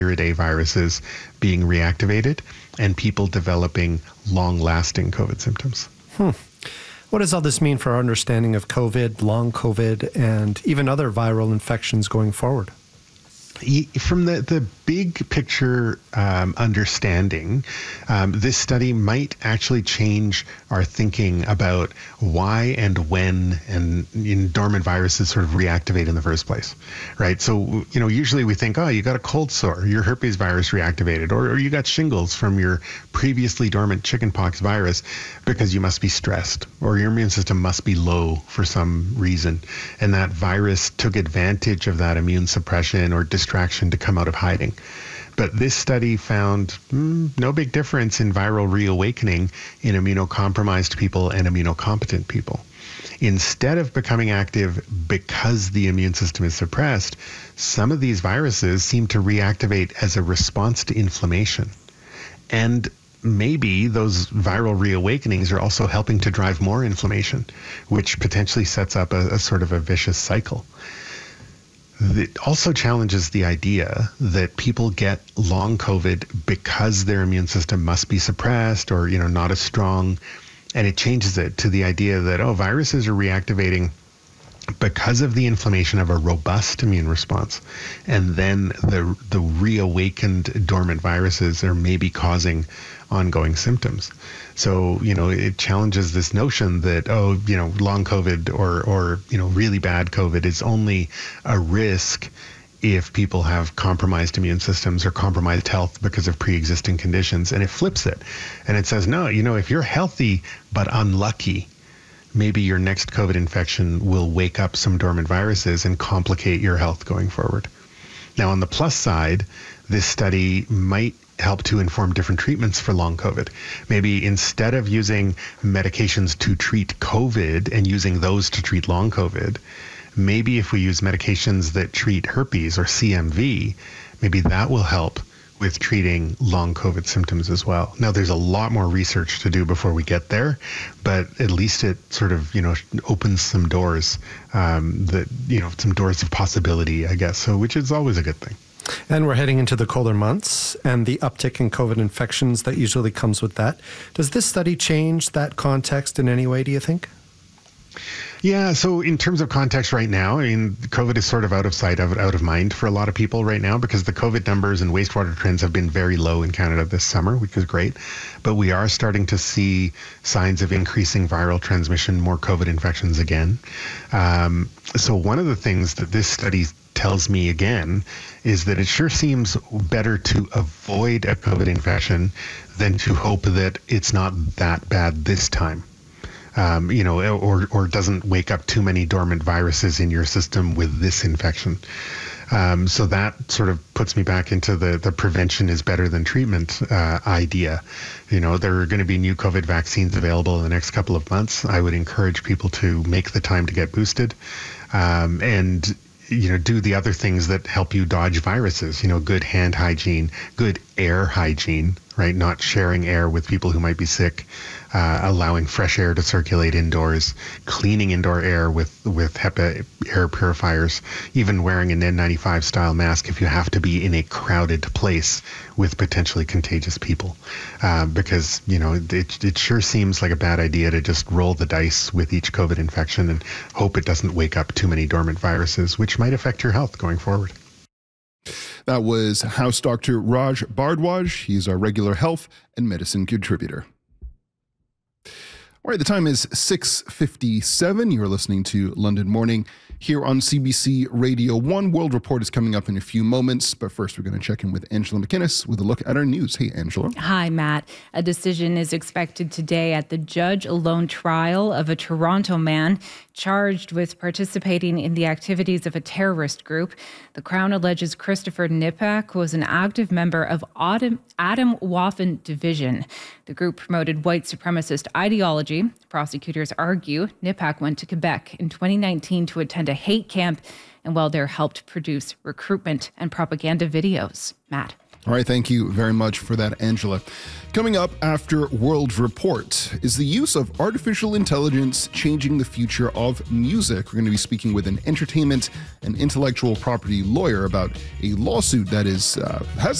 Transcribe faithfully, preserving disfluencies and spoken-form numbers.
Iridae viruses being reactivated and people developing long-lasting COVID symptoms. Hmm. What does all this mean for our understanding of COVID, long COVID, and even other viral infections going forward? From the, the big picture um, understanding, um, this study might actually change our thinking about why and when and in dormant viruses sort of reactivate in the first place, right? So, you know, usually we think, oh, you got a cold sore, your herpes virus reactivated, or, or you got shingles from your previously dormant chickenpox virus because you must be stressed or your immune system must be low for some reason. And that virus took advantage of that immune suppression or distraction to come out of hiding. But this study found mm, no big difference in viral reawakening in immunocompromised people and immunocompetent people. Instead of becoming active because the immune system is suppressed, some of these viruses seem to reactivate as a response to inflammation. And maybe those viral reawakenings are also helping to drive more inflammation, which potentially sets up a, a sort of a vicious cycle. It also challenges the idea that people get long COVID because their immune system must be suppressed or, you know, not as strong. And it changes it to the idea that, oh, viruses are reactivating because of the inflammation of a robust immune response. And then the the reawakened dormant viruses are maybe causing ongoing symptoms. So, you know, it challenges this notion that, oh, you know, long COVID or, or, you know, really bad COVID is only a risk if people have compromised immune systems or compromised health because of pre-existing conditions. And it flips it. And it says, no, you know, if you're healthy but unlucky, maybe your next COVID infection will wake up some dormant viruses and complicate your health going forward. Now, on the plus side, this study might help to inform different treatments for long COVID. Maybe instead of using medications to treat COVID and using those to treat long COVID, maybe if we use medications that treat herpes or C M V, maybe that will help with treating long COVID symptoms as well. Now, there's a lot more research to do before we get there, but at least it sort of, you know, opens some doors, um, that, you know, some doors of possibility, I guess, so which is always a good thing. And we're heading into the colder months and the uptick in COVID infections that usually comes with that. Does this study change that context in any way, do you think? Yeah, so in terms of context right now, I mean, COVID is sort of out of sight, out of mind for a lot of people right now because the COVID numbers and wastewater trends have been very low in Canada this summer, which is great. But we are starting to see signs of increasing viral transmission, more COVID infections again. Um, so one of the things that this study tells me again is that it sure seems better to avoid a COVID infection than to hope that it's not that bad this time. Um, you know, or or doesn't wake up too many dormant viruses in your system with this infection. Um, so that sort of puts me back into the, the prevention is better than treatment uh, idea. You know, there are going to be new COVID vaccines available in the next couple of months. I would encourage people to make the time to get boosted, um, and you know, do the other things that help you dodge viruses, you know, good hand hygiene, good air hygiene, right? Not sharing air with people who might be sick, uh, allowing fresh air to circulate indoors, cleaning indoor air with, with HEPA air purifiers, even wearing an N ninety-five style mask if you have to be in a crowded place with potentially contagious people. Uh, because, you know, it, it sure seems like a bad idea to just roll the dice with each COVID infection and hope it doesn't wake up too many dormant viruses, which might affect your health going forward. That was House Doctor Raj Bhardwaj. He's our regular health and medicine contributor. All right, the time is six fifty-seven. You're listening to London Morning here on C B C Radio one. World Report is coming up in a few moments, but first we're going to check in with Angela McInnes with a look at our news. Hey, Angela. Hi, Matt. A decision is expected today at the judge-alone trial of a Toronto man charged with participating in the activities of a terrorist group. The Crown alleges Christopher Nipak was an active member of Adam, Adam Waffen Division. The group promoted white supremacist ideology. Prosecutors argue Nipak went to Quebec in twenty nineteen to attend a hate camp and while there helped produce recruitment and propaganda videos. Matt. All right, thank you very much for that, Angela. Coming up after World Report, is the use of artificial intelligence changing the future of music? We're going to be speaking with an entertainment and intellectual property lawyer about a lawsuit that is uh, has